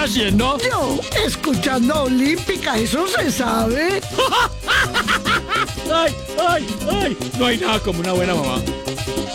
haciendo? Yo, escuchando a Olímpica, eso se sabe. ¡Ay, ay, ay! No hay nada como una buena mamá.